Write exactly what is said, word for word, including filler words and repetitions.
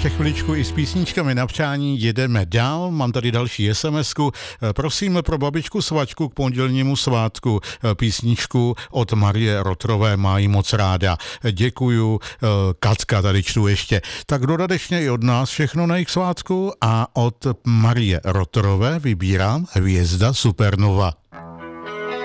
ještě chviličku i s písničkami na přání jedeme dál. Mám tady další SMSku. Prosím pro babičku svačku k pondělnímu svátku písničku od Marie Rotrové, má jí moc ráda. Děkuju, Kacka tady čtu ještě. Tak dodatečně i od nás všechno na jejich svátku a od Marie Rotrové vybírám Hvězda supernova.